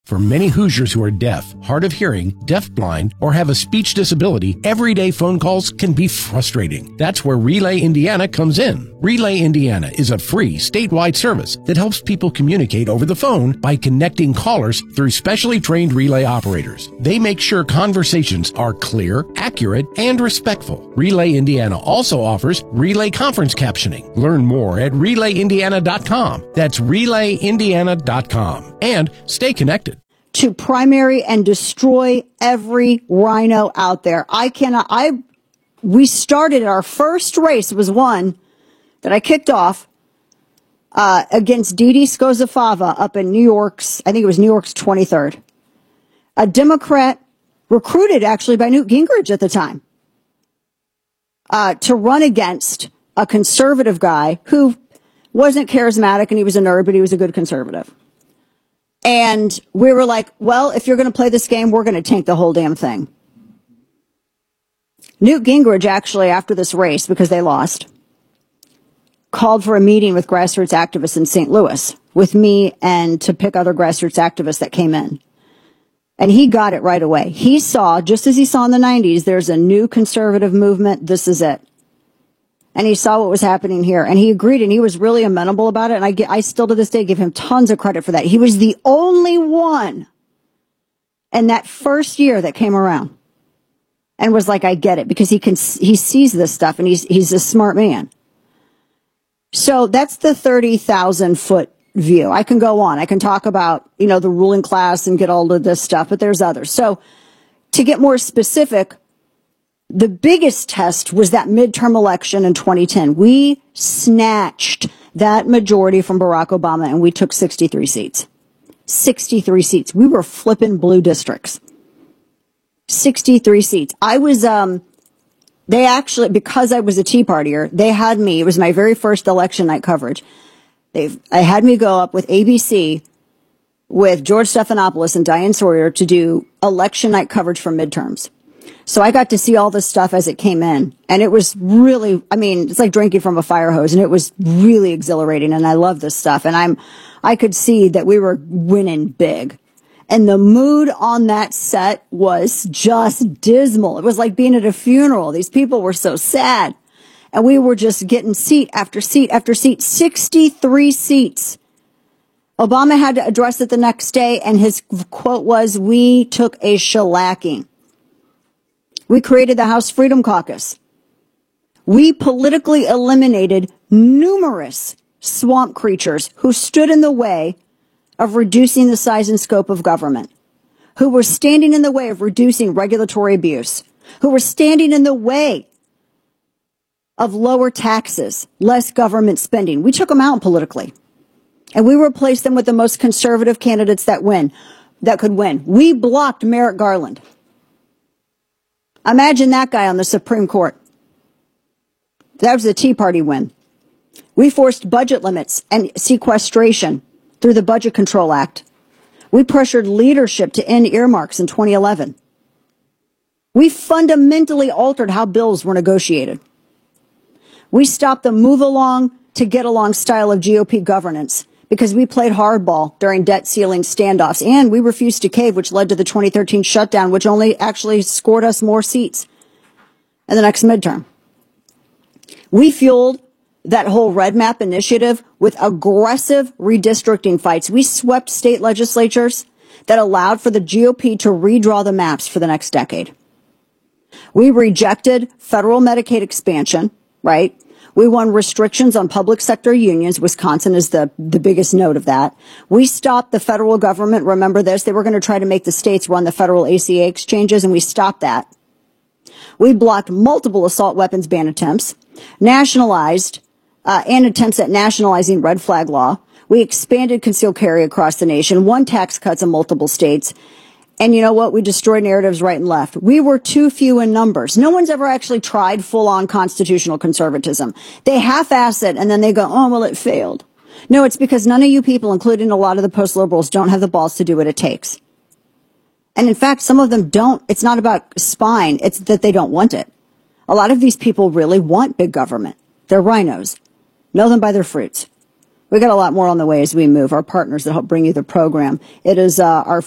For many Hoosiers who are deaf, hard of hearing, deafblind, or have a speech disability, everyday phone calls can be frustrating. That's where Relay Indiana comes in. Relay Indiana is a free statewide service that helps people communicate over the phone by connecting callers through specially trained relay operators. They make sure conversations are clear, accurate, and respectful. Relay Indiana also offers relay conference captioning. Learn more at relayindiana.com. That's relayindiana.com. And stay connected. To primary and destroy every rhino out there. We started our first race was one that I kicked off against Didi Skozafava up in New York's, I think it was New York's 23rd. A Democrat recruited actually by Newt Gingrich at the time to run against a conservative guy who wasn't charismatic and he was a nerd, but he was a good conservative. And we were like, well, if you're going to play this game, we're going to tank the whole damn thing. Newt Gingrich actually, after this race, because they lost, called for a meeting with grassroots activists in St. Louis with me and to pick other grassroots activists that came in. And he got it right away. He saw, just as he saw in the 90s, there's a new conservative movement. This is it. And he saw what was happening here. And he agreed, and he was really amenable about it. And I still to this day give him tons of credit for that. He was the only one in that first year that came around and was like, I get it, because he sees this stuff, and he's a smart man. So that's the 30,000 foot view. I can go on. I can talk about, the ruling class and get all of this stuff, but there's others. So to get more specific, the biggest test was that midterm election in 2010. We snatched that majority from Barack Obama, and we took 63 seats. 63 seats. We were flipping blue districts. 63 seats. I was, they actually, because I was a Tea Partier, they had me, it was my very first election night coverage. I had me go up with ABC with George Stephanopoulos and Diane Sawyer to do election night coverage for midterms. So I got to see all this stuff as it came in, and it was really, it's like drinking from a fire hose, and it was really exhilarating, and I love this stuff, and I could see that we were winning big. And the mood on that set was just dismal. It was like being at a funeral. These people were so sad, and we were just getting seat after seat after seat, 63 seats. Obama had to address it the next day, and his quote was, "We took a shellacking." We created the House Freedom Caucus. We politically eliminated numerous swamp creatures who stood in the way of reducing the size and scope of government, who were standing in the way of reducing regulatory abuse, who were standing in the way of lower taxes, less government spending. We took them out politically, and we replaced them with the most conservative candidates that could win. We blocked Merrick Garland. Imagine that guy on the Supreme Court. That was a Tea Party win. We forced budget limits and sequestration through the Budget Control Act. We pressured leadership to end earmarks in 2011. We fundamentally altered how bills were negotiated. We stopped the move along to get along style of GOP governance because we played hardball during debt ceiling standoffs, and we refused to cave, which led to the 2013 shutdown, which only actually scored us more seats in the next midterm. We fueled that whole Red Map initiative with aggressive redistricting fights. We swept state legislatures that allowed for the GOP to redraw the maps for the next decade. We rejected federal Medicaid expansion, right? We won restrictions on public sector unions. Wisconsin is the biggest note of that. We stopped the federal government. Remember this? They were going to try to make the states run the federal ACA exchanges, and we stopped that. We blocked multiple assault weapons ban attempts, nationalized and attempts at nationalizing red flag law. We expanded concealed carry across the nation, won tax cuts in multiple states. And you know what? We destroyed narratives right and left. We were too few in numbers. No one's ever actually tried full-on constitutional conservatism. They half-ass it, and then they go, oh, well, it failed. No, it's because none of you people, including a lot of the post-liberals, don't have the balls to do what it takes. And in fact, some of them don't. It's not about spine. It's that they don't want it. A lot of these people really want big government. They're rhinos. Know them by their fruits. We got a lot more on the way as we move. Our partners that help bring you the program. It is our